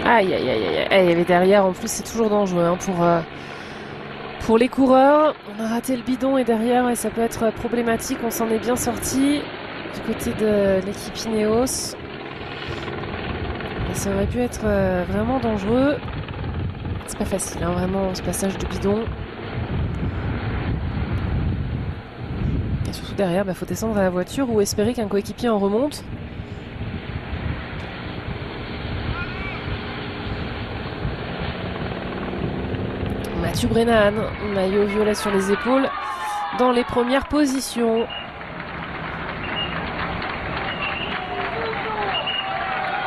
Aïe, aïe, aïe, aïe, aïe. Mais derrière, en plus, c'est toujours dangereux hein, pour les coureurs. On a raté le bidon et derrière, ouais, ça peut être problématique. On s'en est bien sorti du côté de l'équipe Ineos. Et ça aurait pu être vraiment dangereux. C'est pas facile, hein, vraiment, ce passage de bidon. Et surtout derrière, faut descendre à la voiture ou espérer qu'un coéquipier en remonte. Mathieu Brennan, maillot violet sur les épaules, dans les premières positions.